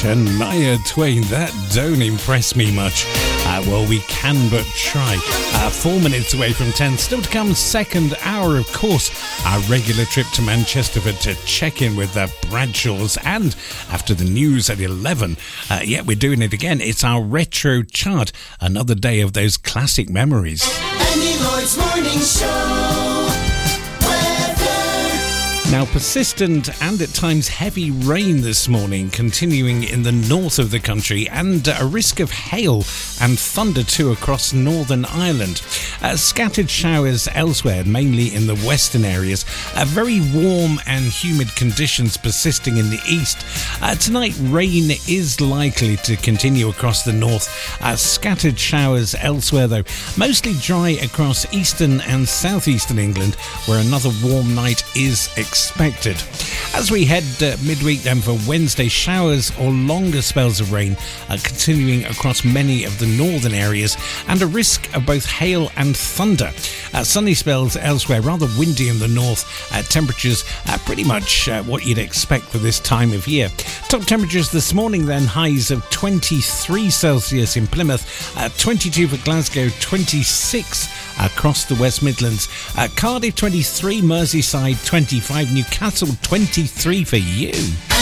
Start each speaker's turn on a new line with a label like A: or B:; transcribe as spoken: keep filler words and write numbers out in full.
A: Shania Twain, that don't impress me much. Uh, well, we can but try. Uh, four minutes away from ten. Still to come, second hour, of course. Our regular trip to Manchester to check in with the Bradshaws. And after the news at eleven, uh, yeah, we're doing it again. It's our retro chart. Another day of those classic memories.
B: Andy Lloyd's Morning Show.
A: Now, persistent and at times heavy rain this morning, continuing in the north of the country, and a risk of hail and thunder too across Northern Ireland. Uh, scattered showers elsewhere, mainly in the western areas. Uh, very warm and humid conditions persisting in the east. Uh, tonight, rain is likely to continue across the north. Uh, scattered showers elsewhere, though. Mostly dry across eastern and southeastern England, where another warm night is expected. expected. As we head uh, midweek then for Wednesday, showers or longer spells of rain are continuing across many of the northern areas, and a risk of both hail and thunder. Uh, sunny spells elsewhere, rather windy in the north. Uh, temperatures are pretty much uh, what you'd expect for this time of year. Top temperatures this morning then, highs of twenty-three Celsius in Plymouth, uh, twenty-two for Glasgow, twenty-six across the West Midlands, uh, Cardiff twenty-three, Merseyside twenty-five, Newcastle twenty-three for you.